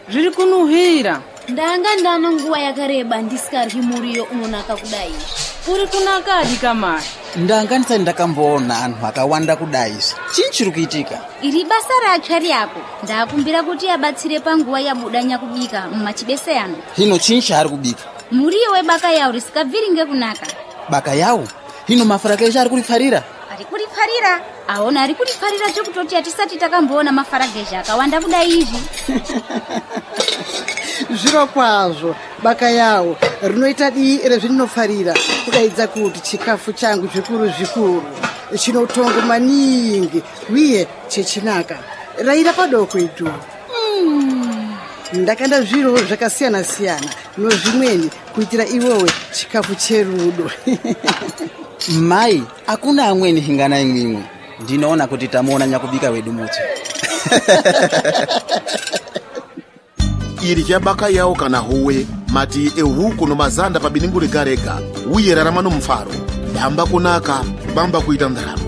zviri kunuhira. Ndanga ndano nguva yakareba ndisikaryi muriyo unonaka kudai. Uri kunakadi kamai? Ndanga ndisati ndakamboona anhu akawanda kudai. Chii chiri kuitika? Iri basa ratsvari yako. Ndakumbira kuti abatsire panguva yabuda nyakubika mumachibeseyano. Hino chii chaari kubika? Muriyo webaka yawo risikabviri ngekunaka. Baka yawo? Hino mafarageja ari kurifarira? Ari kurifarira? Aona ari kurifarira chokutoti atisati takamboona mafarageja akawanda kudai izvi. Zviro kwazvo baka yawo rinoita dii rezvinofarira kudaidza kuti chikafu changu zvikuru chinotongo maningi uye chechinaka raira padoko itu. Ndakanda zviro zvakasiyana siyana nozvimweni kuitira iwewe chikafu cherudo. Mai, hakuna amweni hingana imwimwe. Ndinoona kuti tamuona nyakubika wedu muti. Irya baka yawo kana howe mati ehuku nomazanda pabininguri garega uye rarama nomufaro. Bamba kunaka, bamba kuita ndaramo.